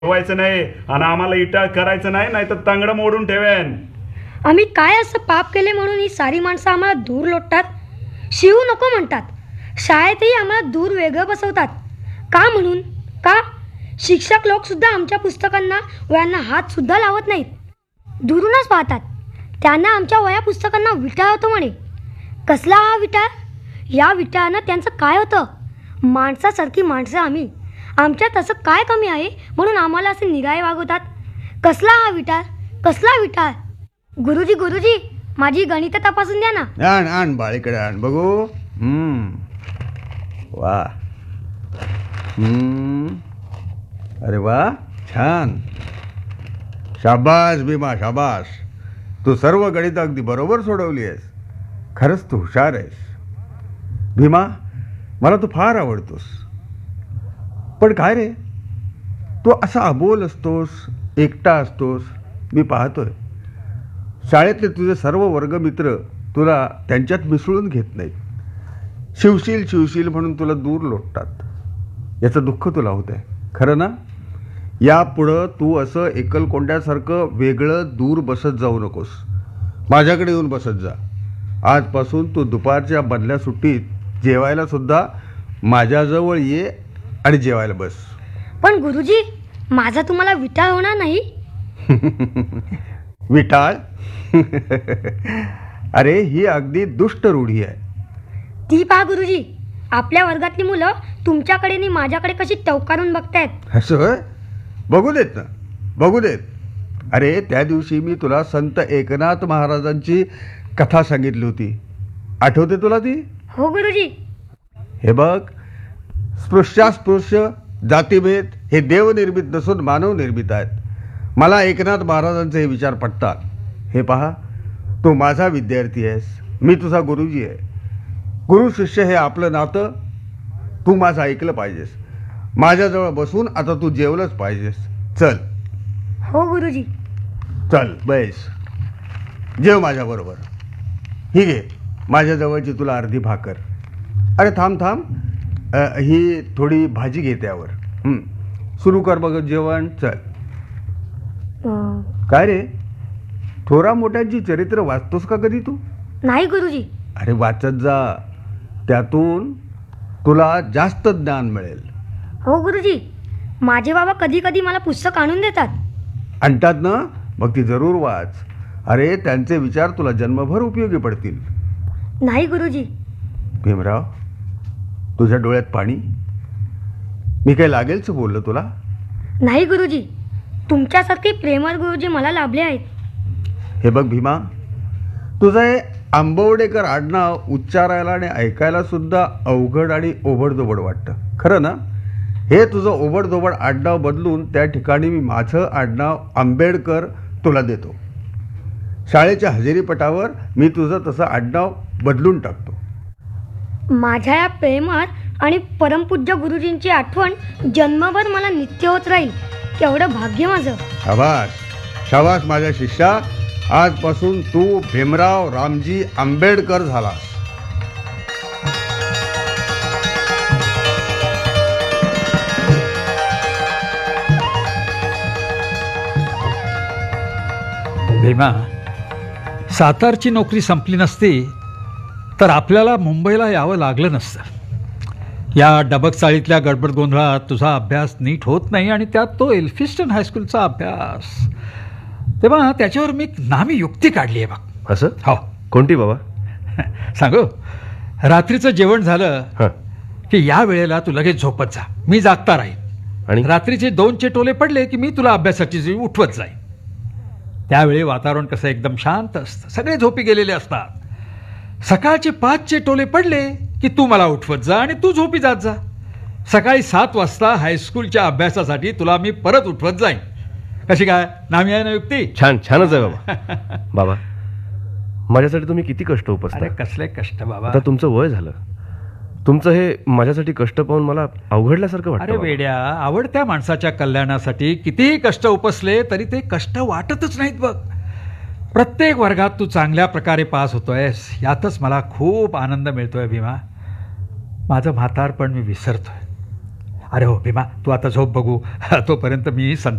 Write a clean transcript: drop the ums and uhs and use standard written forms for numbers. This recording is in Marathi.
ठेवायचं नाही आणि आम्हाला इटाळ करायचं नाही, नाही तर तंगड मोडून ठेवेन. आम्ही काय असं पाप केले म्हणून ही सारी माणसं आम्हाला दूर लोटतात? शिवू नको म्हणतात. शाळेतही आम्हाला दूर वेगळं बसवतात. का म्हणून? का? शिक्षक लोक सुद्धा आमच्या पुस्तकांना वयांना हात सुद्धा लावत नाहीत, दुरूनच पाहतात. त्यांना आमच्या वया पुस्तकांना विटाळ होतो म्हणे. कसला हा विटाळ? या विटाळानं त्यांचं काय होतं? माणसासारखी माणसं आम्ही, आमच्यात असं काय कमी आहे म्हणून आम्हाला असे निराळे वागवतात? कसला हा विटाळ? कसला विटाळ? गुरुजी गुरुजी, माझी गणित तपासून द्या ना. आण आण बाळीकडे आण बघू. वा. अरे वा, छान. शाबास भीमा, शाबास. तू सर्व गणित अगदी बरोबर सोडवली आहेस. खरंच तू हुशार आहेस भीमा. मला तू फार आवडतोस. पण काय रे, तू असा अबोल असतोस, एकटा असतोस. मी पाहतोय शाळेतले तुझे सर्व वर्गमित्र तुला त्यांच्यात मिसळून घेत नाहीत. शिवशील शिवशील म्हणून तुला दूर लोटतात. याचं दुःख तुला होत आहे, खरं ना? यापुढं तू असं एकलकोंड्यासारखं वेगळं दूर बसत जाऊ नकोस. माझ्याकडे येऊन बसत जा. आजपासून तू दुपारच्या मधल्या सुट्टीत जेवायला सुद्धा माझ्याजवळ ये आणि जेवायला बस. पण गुरुजी, माझा तुम्हाला विटाळ होणार नाही? विटाळ? अरे, ही अगदी दुष्ट रूढी आहे. ती पहा गुरुजी, आपल्या वर्गातली मुलं तुमच्याकडे आणि माझ्याकडे कशी टवकारून बघतायत. असं? बघू देत ना, बघू देत. अरे, त्या दिवशी मी तुला संत एकनाथ महाराजांची कथा सांगितली होती, आठवते तुला ती? हो गुरुजी. हे बघ, स्पृश्यास्पृश्य जातीभेद हे देवनिर्मित नसून मानवनिर्मित आहेत. मला एकनाथ महाराजांचे हे विचार पटतात. हे पहा, तू माझा विद्यार्थी आहेस, मी तुझा गुरुजी आहे. गुरु शिष्य हे आपलं नातं. तू माझं ऐकलं पाहिजेस. माझ्याजवळ बसून आता तू जेवलंच पाहिजेस. चल. हो गुरुजी. चल बैस, जेव माझ्याबरोबर. ही घे माझ्याजवळची तुला अर्धी भाकर. अरे थांब थांब, ही थोडी भाजी घे त्यावर. सुरू कर बघ जेवण. चल. काय रे, थोरा मोठ्यांची चरित्र वाचतोस का कधी तू? नाही गुरुजी. अरे वाचत जा, त्यातून तुला जास्त ज्ञान मिळेल. हो गुरुजी, माझे बाबा कधी कधी मला पुस्तक आणून देतात. आणतात ना, मग ती जरूर वाच. अरे, त्यांचे विचार तुला जन्मभर उपयोगी पडतील. नाही गुरुजी. भीमराव, तुझ्या डोळ्यात पाणी? मी काही लागेलच बोललो तुला? नाही गुरुजी, तुमच्यासारखे प्रेमळ गुरुजी मला लाभले आहेत. हे बघ भीमा, तुझं हे आंबवडेकर आडनाव उच्चारायला आणि ऐकायला सुद्धा अवघड आणि ओबडधोबड वाटतं, खरं ना? हे तुझं ओबडधोबड आडनाव बदलून त्या ठिकाणी मी माझं आडनाव आंबेडकर तुला देतो. शाळेच्या हजेरीपटावर मी तुझं तसं आडनाव बदलून टाकतो. माझ्या या प्रेमळ आणि परमपूज्य गुरुजींची आठवण जन्मभर मला नित्य होत राहील. केवढं भाग्य माझं. शाबास, शाबास माझ्या शिष्या. आजपासून तू भीमराव रामजी आंबेडकर झालास. भीमा, सातारची नोकरी संपली नसती तर आपल्याला मुंबईला यावं लागलं नसतं. या डबक चाळीतल्या गडबड गोंधळात तुझा अभ्यास नीट होत नाही आणि त्यात तो एल्फिस्टन हायस्कूलचा अभ्यास. तेव्हा त्याच्यावर मी नामी युक्ती काढली आहे बघ. असं? हो. कोणती बाबा? सांगू, रात्रीचं जेवण झालं की या वेळेला तू लगेच झोपत जा, मी जागता राहील. आणि रात्रीचे 2 टोले पडले की मी तुला अभ्यासाची उठवत जाईन. त्यावेळी वातावरण कसं एकदम शांत असतं, सगळे झोपी गेलेले असतात. सकाळचे 5 टोले पडले की तू मला उठवत जा आणि तू झोपी जात जा. सकाळी 7 वाजता हायस्कूलच्या अभ्यासासाठी तुला मी परत उठवत जाईन. कशी काय, नामी आहे ना युक्ती? छान, छानच आहे बाबा. बाबा, माझ्यासाठी तुम्ही किती कष्ट उपसता. अरे कसले कष्ट बाबा. आता तुमचं वय झालं. तुमचं हे माझ्यासाठी कष्ट पाहून मला अवघडल्यासारखं वाटतं. अरे वेड्या, आवडत्या माणसाच्या कल्याणासाठी कितीही कष्ट उपसले तरी ते कष्ट वाटतच नाहीत बघ. प्रत्येक वर्गात तू चांगल्या प्रकारे पास होतोयस, यातच मला खूप आनंद मिळतोय भीमा. माझं म्हातारपण मी विसरतोय. अरे हो भीमा, तू आता झोप बघू. तोपर्यंत मी